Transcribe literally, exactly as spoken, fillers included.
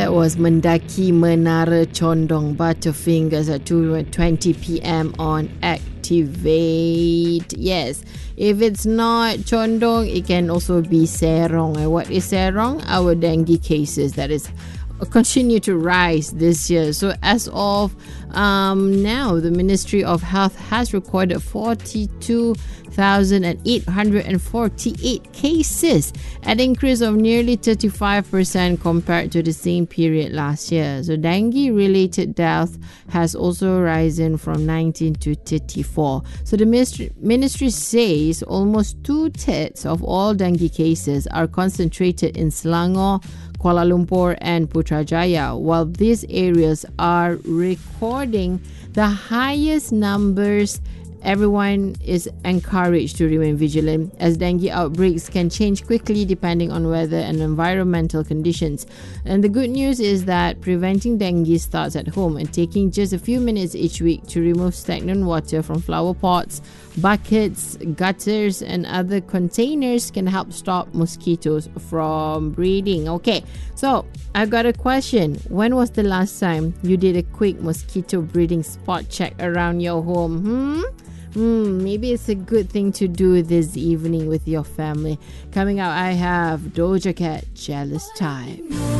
That was Mendaki Menara Condong Butterfingers at two twenty p.m. on Activate. Yes, if it's not Condong, it can also be Serong. And what is Serong? Our dengue cases that is continue to rise this year. So as of um, now, the Ministry of Health has recorded forty-two thousand eight hundred forty-eight cases, an increase of nearly thirty-five percent compared to the same period last year. So dengue-related death has also risen from nineteen to thirty-four. So the ministry, ministry says almost two-thirds of all dengue cases are concentrated in Selangor, Kuala Lumpur and Putrajaya, while these areas are recording the highest numbers. Everyone is encouraged to remain vigilant as dengue outbreaks can change quickly depending on weather and environmental conditions. And the good news is that preventing dengue starts at home, and taking just a few minutes each week to remove stagnant water from flower pots, buckets, gutters and other containers can help stop mosquitoes from breeding. Okay, so I've got a question. When was the last time you did a quick mosquito breeding spot check around your home? Hmm? Hmm, maybe it's a good thing to do this evening with your family. Coming out, I have Doja Cat, Jealous Time.